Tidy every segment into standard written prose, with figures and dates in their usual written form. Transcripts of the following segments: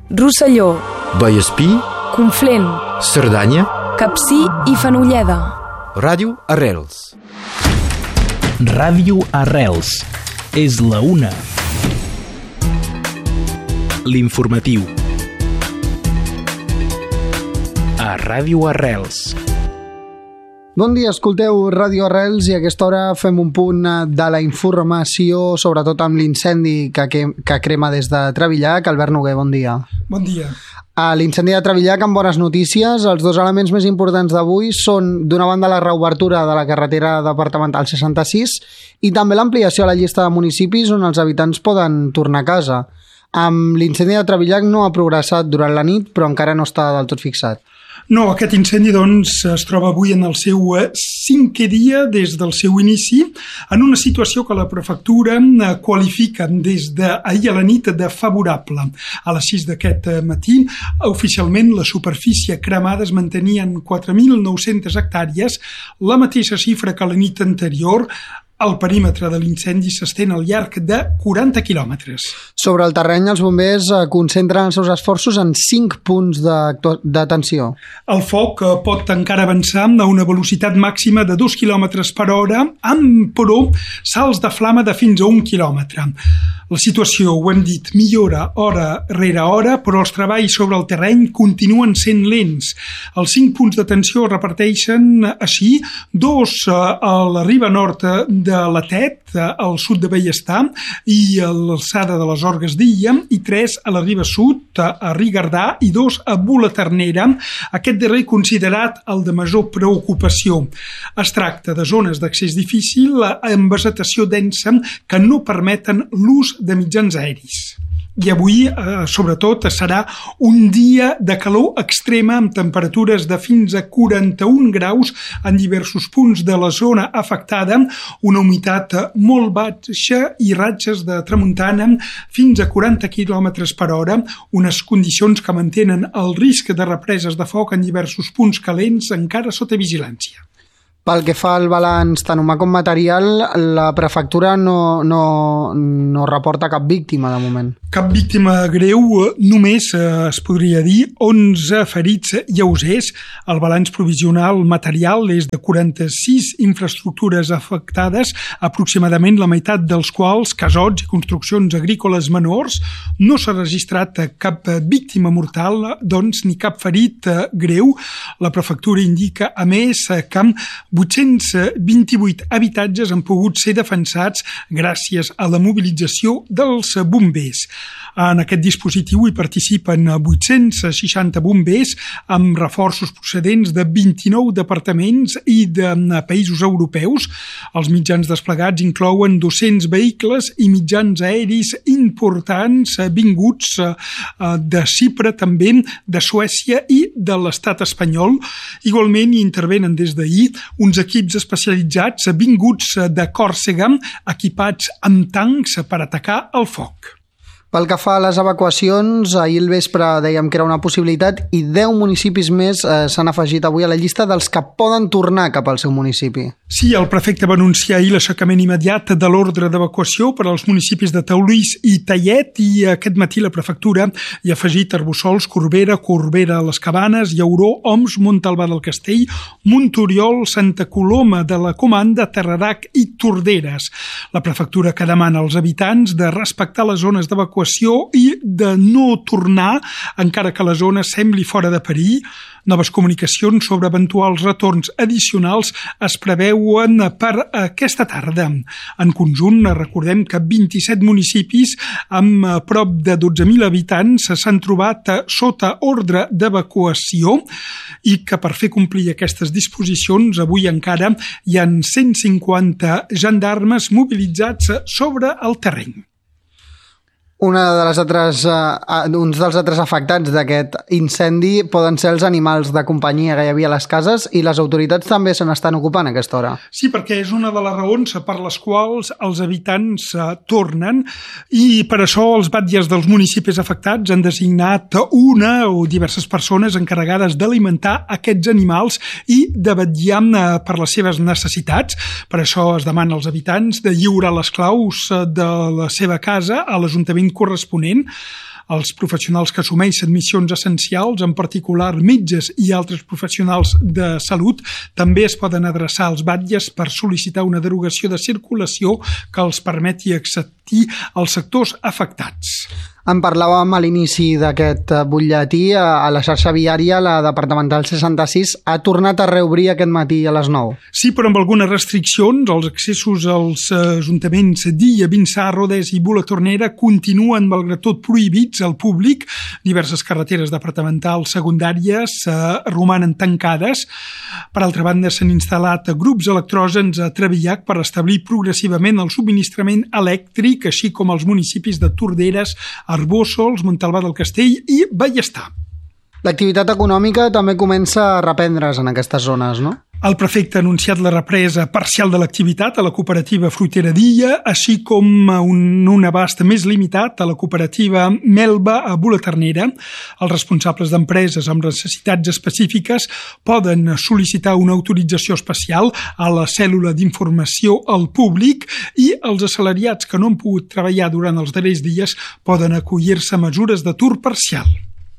Rosselló, Vallespí, Conflent, Cerdanya, Capcir i Fenolleda. Ràdio Arrels. Ràdio Arrels. És la una. L'informatiu. A Ràdio Arrels. Bon dia, escolteu Ràdio Arrels i a aquesta hora fem un punt de la informació, sobretot amb l'incendi que crema des de Trevillac. Albert Noguer, bon dia. Bon dia. A l'incendi de Trevillac, amb bones notícies, els dos elements més importants d'avui són, d'una banda, la reobertura de la carretera departamental 66 i també l'ampliació a la llista de municipis on els habitants poden tornar a casa. Amb l'incendi de Trevillac no ha progressat durant la nit, però encara no està del tot fixat. No, aquest incendi es troba avui en el seu cinquè dia des del seu inici, en una situació que la prefectura qualifica des d'ahir a la nit de favorable. A les 6 d'aquest matí, oficialment la superfície cremada es mantenia en 4.900 hectàrees, la mateixa xifra que la nit anterior. El perímetre de l'incendi s'estén al llarg de 40 quilòmetres. Sobre el terreny, els bombers concentren els seus esforços en 5 punts d'atenció. El foc pot encara avançar a una velocitat màxima de 2 km per hora, amb, però, salts de flama de fins a 1 quilòmetre. La situació, ho hem dit, millora hora rere hora, però els treballs sobre el terreny continuen sent lents. Els 5 punts d'atenció es reparteixen així, 2 a la riba nord de la Tet, al sud de Bellestar i a l'alçada de les Orgues d'Illa, i 3 a la riba sud, a Rigardà, i 2 a Bula-Ternera, aquest darrer considerat el de major preocupació. Es tracta de zones d'accés difícil amb vegetació densa que no permeten l'ús de mitjans aeris. I avui, sobretot, serà un dia de calor extrema amb temperatures de fins a 41 graus en diversos punts de la zona afectada, una humitat molt baixa i ratxes de tramuntana fins a 40 km per hora, unes condicions que mantenen el risc de represes de foc en diversos punts calents encara sota vigilància. Pel que fa al balanç tant humà com material, la prefectura no reporta cap víctima de moment. Cap víctima greu, només es podria dir 11 ferits lleugers. El balanç provisional material és de 46 infraestructures afectades, aproximadament la meitat dels quals casots i construccions agrícoles menors. No s'ha registrat cap víctima mortal, doncs, ni cap ferit greu. La prefectura indica, a més, que 828 habitatges han pogut ser defensats gràcies a la mobilització dels bombers. En aquest dispositiu hi participen 860 bombers amb reforços procedents de 29 departaments i de països europeus. Els mitjans desplegats inclouen 200 vehicles i mitjans aeris importants vinguts de Xipre, també de Suècia i de l'estat espanyol. Igualment hi intervenen des d'ahir uns equips especialitzats vinguts de Còrsega, equipats amb tancs per atacar el foc. Pel que fa a les evacuacions, ahir al vespre dèiem que era una possibilitat i 10 municipis més s'han afegit avui a la llista dels que poden tornar cap al seu municipi. Sí, el prefecte va anunciar ahir l'aixecament immediat de l'ordre d'evacuació per als municipis de Taulís i Tallet, i aquest matí la prefectura hi ha afegit Arbussols, Corbera, les Cabanes, Llauró, Oms, Montalbà del Castell, Montoriol, Santa Coloma de la Comanda, Terradac i Torderes. La prefectura que demana als habitants de respectar les zones d'evacuació i de no tornar encara que la zona sembli fora de perill. Noves comunicacions sobre eventuals retorns addicionals es preveuen per aquesta tarda. En conjunt, recordem que 27 municipis amb prop de 12.000 habitants s'han trobat sota ordre d'evacuació i que per fer complir aquestes disposicions avui encara hi ha 150 gendarmes mobilitzats sobre el terreny. Uns dels altres afectats d'aquest incendi poden ser els animals de companyia que hi havia a les cases, i les autoritats també se n'estan ocupant a aquesta hora. Sí, perquè és una de les raons per les quals els habitants tornen, i per això els batlles dels municipis afectats han designat una o diverses persones encarregades d'alimentar aquests animals i de vetllar per les seves necessitats. Per això es demana als habitants de lliurar les claus de la seva casa a l'Ajuntament corresponent. Els professionals que assumeixen missions essencials, en particular metges i altres professionals de salut, també es poden adreçar als batlles per sol·licitar una derogació de circulació que els permeti accedir als sectors afectats. En parlàvem a l'inici d'aquest butlletí. A la xarxa viària, la departamental 66 ha tornat a reobrir aquest matí a les 9. Sí, però amb algunes restriccions. Els accessos als ajuntaments d'Illa, Vinçà, Rodés i Bula-Tornera continuen, malgrat tot, prohibits al públic. Diverses carreteres departamentals secundàries romanen tancades. Per altra banda, s'han instal·lat grups electrògens a Trevillac per establir progressivament el subministrament elèctric, així com als municipis de Torderes, Arbósols, Montalbà del Castell i Ballestar. L'activitat econòmica també comença a reprendre's en aquestes zones, no? El prefecte ha anunciat la represa parcial de l'activitat a la cooperativa fruitera d'Illa, així com un abast més limitat a la cooperativa Melba a Bula-Ternera. Els responsables d'empreses amb necessitats específiques poden sol·licitar una autorització especial a la cèl·lula d'informació al públic i els assalariats que no han pogut treballar durant els darrers dies poden acollir-se a mesures d'atur parcial.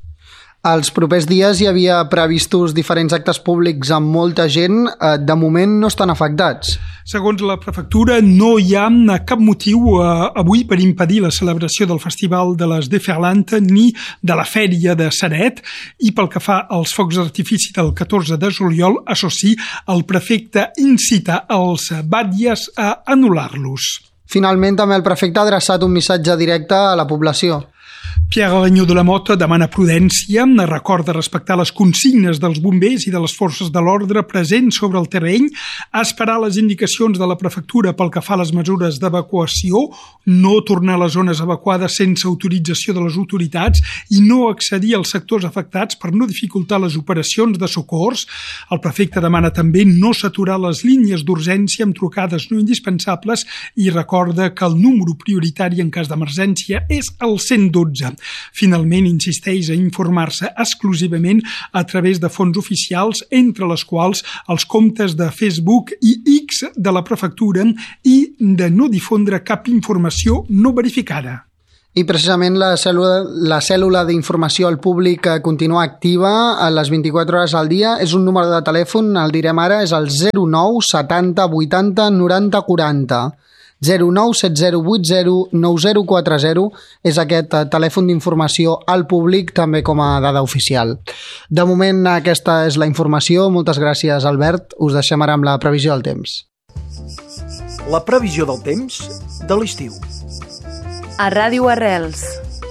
Els propers dies hi havia previstos diferents actes públics amb molta gent. De moment no estan afectats. Segons la prefectura, no hi ha cap motiu avui per impedir la celebració del Festival de les Déferlantes ni de la Fèria de Ceret, i pel que fa als focs d'artifici del 14 de juliol, això sí, el prefecte incita els batlles a anul·lar-los. Finalment, també el prefecte ha adreçat un missatge directe a la població. Pierre Renyó de la Mota demana prudència, recorda respectar les consignes dels bombers i de les forces de l'ordre presents sobre el terreny, esperar les indicacions de la prefectura pel que fa a les mesures d'evacuació, no tornar a les zones evacuades sense autorització de les autoritats i no accedir als sectors afectats per no dificultar les operacions de socors. El prefecte demana també no saturar les línies d'urgència amb trucades no indispensables i recorda que el número prioritari en cas d'emergència és el 112. Finalment, insisteix a informar-se exclusivament a través de fonts oficials, entre les quals els comptes de Facebook i X de la prefectura, i de no difondre cap informació no verificada. I precisament la cèl·lula d'informació al públic continua activa a les 24 hores al dia. És un número de telèfon, el direm ara, és el 09 70 80 90 40. 09 7080 9040 és aquest telèfon d'informació al públic, també com a dada oficial. De moment aquesta és la informació. Moltes gràcies, Albert. Us deixem ara amb la previsió del temps. La previsió del temps de l'estiu. A Ràdio Arrels.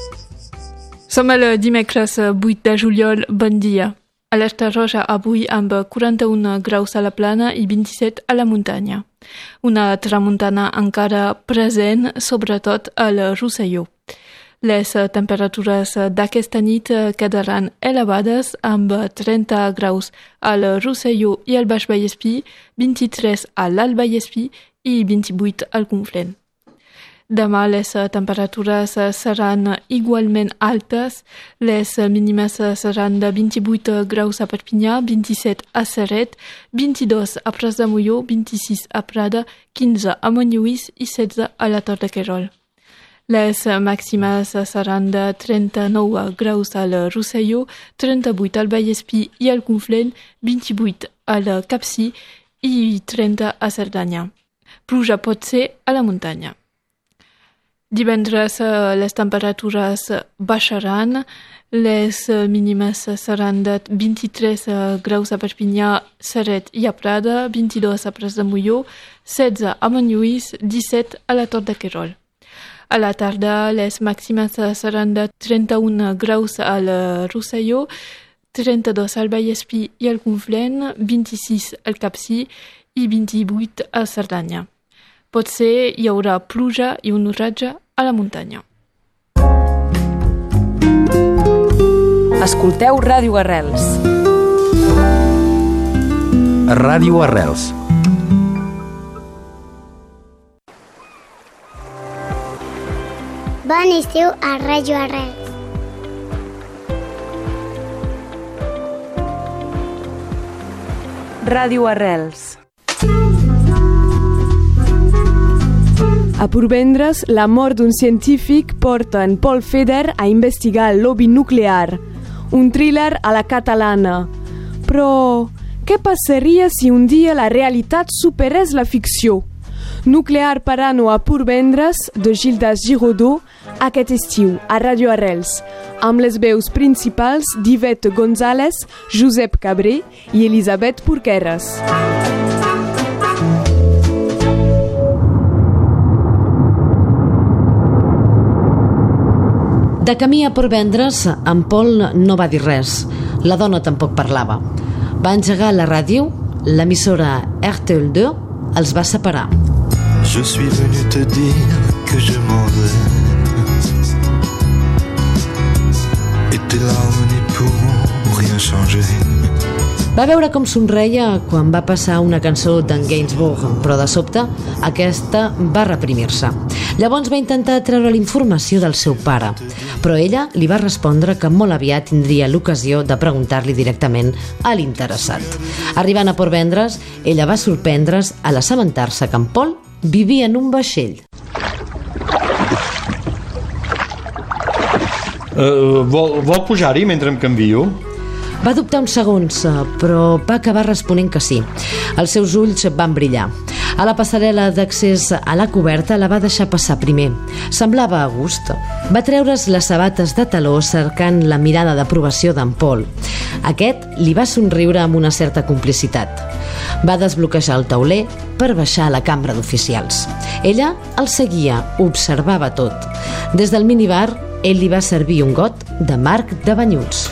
Som el dimecres 8 de juliol. Bon dia. A l'Estarroja avui amb 41 graus a la plana i 27 a la muntanya. Una tramuntana encara present, sobretot al Rosselló. Les temperatures d'aquesta nit quedaran elevades amb 30 graus al Rosselló i al Baix Vallespí, 23 a l'Alt Vallespí i 28 al Conflent. Demà les temperatures seran igualment altes. Les mínimes seran de 28 graus a Perpinyà, 27 a Ceret, 22 a Pras de Molló, 26 a Prada, 15 a Montlluís i 16 a la Tor de Querol. Les màximes seran de 39 graus al Rosselló, 38 al Vallespí i al Conflent, 28 al Capcí i 30 a Cerdanya. Pluja pot ser a la muntanya. Divendres les temperatures baixaran, les mínimes seran de 23 graus a Perpinyà, Ceret i a Prada, 22 a Pras de Molló, 16 a Montlluís, 17 a la Tor de Querol. A la tarda les màximes seran de 31 graus al Rosselló, 32 al Vallespí i al Conflent, 26 al Capcí i 28 a Cerdanya. Potser hi haurà pluja i un oratge a la muntanya. Escolteu Ràdio Arrels. Ràdio Arrels. Bon estiu a Ràdio Arrels. Ràdio Arrels. A Portvendres, la mort d'un científic porta en Paul Feder a investigar el lobby nuclear, un thriller a la catalana. Però què passaria si un dia la realitat superés la ficció? Nuclear Parano a Portvendres, de Gildas Giraudot, aquest estiu a Radio Arrels, amb les veus principals d'Yvette González, Josep Cabré i Elisabet Porqueres. De camí a Portvendres, en Paul no va dir res. La dona tampoc parlava. Va engegar la ràdio, l'emissora RTL2 els va separar. Je suis venu te dire que je m'en vais. Et tes larmes n'y pourront rien changer. Va veure com somreia quan va passar una cançó d'en Gainsbourg, però de sobte aquesta va reprimir-se. Llavors va intentar treure la informació del seu pare, però ella li va respondre que molt aviat tindria l'ocasió de preguntar-li directament a l'interessat. Arribant a Portvendres, ella va sorprendre's a l'assabentar-se que en Paul vivia en un vaixell. Vol pujar-hi mentre em canvio? Va dubtar uns segons, però va acabar responent que sí. Els seus ulls van brillar. A la passarel·la d'accés a la coberta la va deixar passar primer. Semblava a gust. Va treure's les sabates de taló cercant la mirada d'aprovació d'en Paul. Aquest li va somriure amb una certa complicitat. Va desbloquejar el tauler per baixar a la cambra d'oficials. Ella el seguia, observava tot. Des del minibar, ell li va servir un got de marc de banyuts.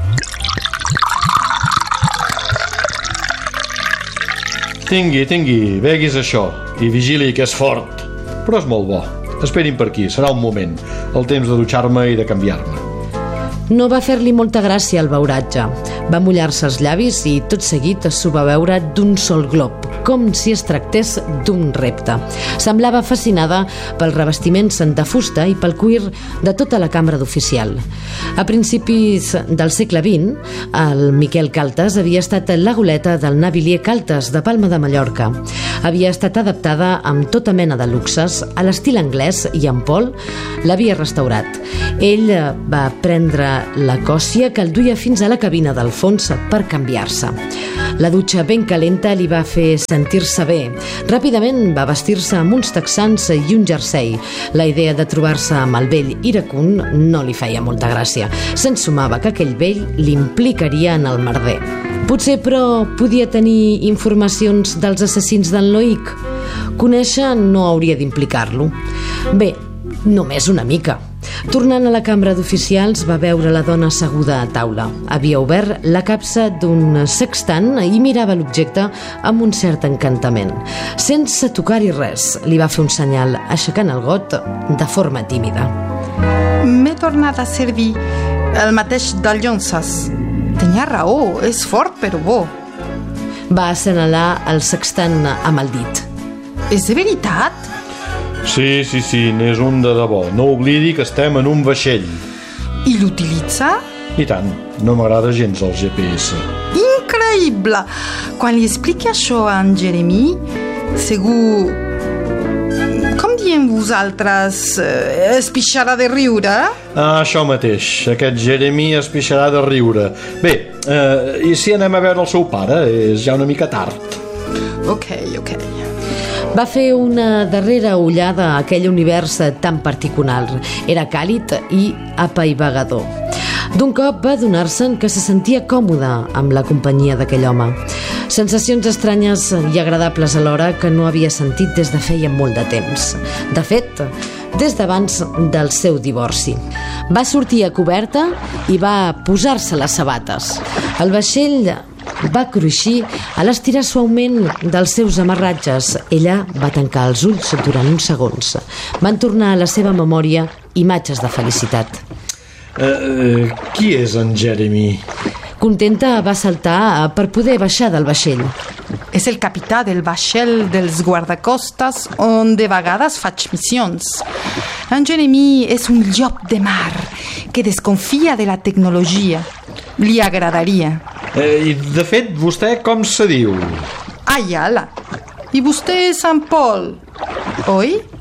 Tingui, beguis això i vigili que és fort. Però és molt bo. Esperin per aquí, serà un moment. El temps de dutxar-me i de canviar-me. No va fer-li molta gràcia el beuratge. Va mullar-se els llavis i tot seguit s'ho va veure d'un sol glob, com si es tractés d'un repte. Semblava fascinada pel revestiments de fusta i pel cuir de tota la cambra d'oficial. A principis del segle XX, el Miquel Caltes havia estat la goleta del navilier Caltes de Palma de Mallorca. Havia estat adaptada amb tota mena de luxes a l'estil anglès i en Paul l'havia restaurat. Ell va prendre la còssia que el duia fins a la cabina del fons per canviar-se. La dutxa ben calenta li va fer sentir-se bé. Ràpidament va vestir-se amb uns texans i un jersei. La idea de trobar-se amb el vell iracund no li feia molta gràcia. S'ensumava que aquell vell l'implicaria en el merder. Potser, però, podia tenir informacions dels assassins d'en Loïc. Conèixer no hauria d'implicar-lo. Bé, només una mica. Tornant a la cambra d'oficials, va veure la dona asseguda a taula. Havia obert la capsa d'un sextant i mirava l'objecte amb un cert encantament. Sense tocar-hi res, li va fer un senyal, aixecant el got de forma tímida. M'he tornat a servir el mateix del Llonses. Tenia raó, és fort però bo. Va assenyalar el sextant amb el dit. És de veritat? Sí, n'és un de debò. No oblidi que estem en un vaixell. I l'utilitza? I tant, no m'agrada gens el GPS. Increïble! Quan li expliqui això a en Jeremy, segur... Com diem vosaltres? Es pixarà de riure? Això mateix, aquest Jeremy es pixarà de riure. Bé, i si anem a veure el seu pare? És ja una mica tard. Ok. Va fer una darrera ullada a aquell univers tan particular. Era càlid i apaivagador. D'un cop va adonar-se'n que se sentia còmode amb la companyia d'aquell home. Sensacions estranyes i agradables alhora que no havia sentit des de feia molt de temps. De fet, des d'abans del seu divorci. Va sortir a coberta i va posar-se les sabates. El vaixell va cruixir a l'estirar suaument dels seus amarratges. Ella va tancar els ulls durant uns segons. Van tornar a la seva memòria imatges de felicitat. Qui és en Jeremy? Contenta, va saltar per poder baixar del vaixell. És el capità del vaixell dels guardacostes on de vegades faig missions. En Jeremy és un llop de mar que desconfia de la tecnologia. Li agradaria. I de fet, vostè com se diu? Ayala. I vostè és en Paul, oi?